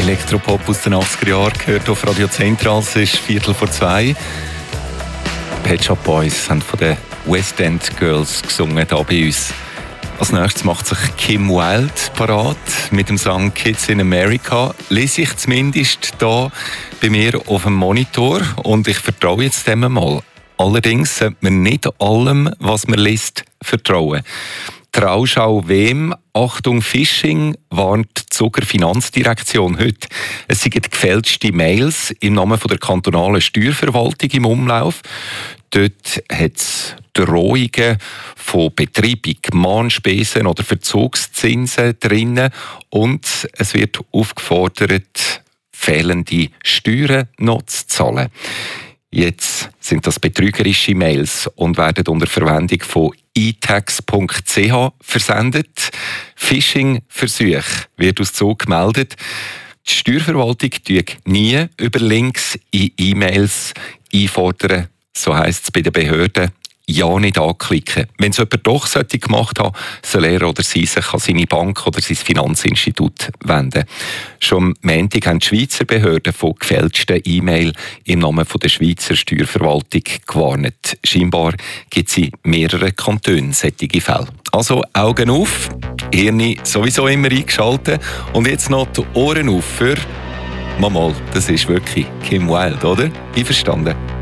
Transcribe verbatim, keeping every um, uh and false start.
Elektropop aus den achtziger Jahren gehört auf Radio Zentral. Es ist Viertel vor zwei. Pet Shop Boys haben von den West End Girls gesungen hier bei uns. Als nächstes macht sich Kim Wilde parat mit dem Song Kids in America. Lese ich zumindest hier bei mir auf dem Monitor und ich vertraue jetzt dem mal. Allerdings sollte man nicht allem, was man liest, vertrauen. Trauschau wem? Achtung Phishing, warnt die Zuger Finanzdirektion heute. Es sind gefälschte Mails im Namen der kantonalen Steuerverwaltung im Umlauf. Dort hat es Drohungen von Betreibung, Mahnspesen oder Verzugszinsen drin und es wird aufgefordert, fehlende Steuern noch zu zahlen. Jetzt sind das betrügerische Mails und werden unter Verwendung von e tax punkt c h versendet. Phishing-Versuch wird aus Zug gemeldet. Die Steuerverwaltung tut nie über Links in E-Mails einfordern. So heisst es bei den Behörden. Ja, nicht anklicken. Wenn es jemand doch sollte gemacht haben, soll er oder sie sich an seine Bank oder sein Finanzinstitut wenden. Schon am Montag haben die Schweizer Behörden von gefälschten E-Mail im Namen der Schweizer Steuerverwaltung gewarnt. Scheinbar gibt es in mehreren Kantonen solche Fälle. Also Augen auf, Hirn sowieso immer eingeschaltet und jetzt noch die Ohren auf für... Mal, das ist wirklich Kim Wilde, oder? Einverstanden?